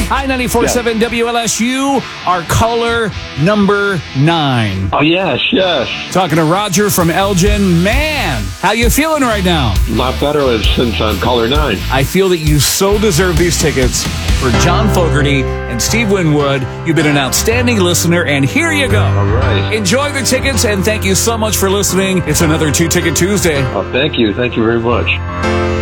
Hi, 94.7 WLSU, our caller number 9. Oh, yes. Talking to Roger from Elgin. Man, how you feeling right now? A lot better since I'm caller 9. I feel that you so deserve these tickets for John Fogerty and Steve Winwood. You've been an outstanding listener, and here you go. All right. Enjoy the tickets, and thank you so much for listening. It's another 2 Ticket Tuesday. Oh, thank you. Thank you very much.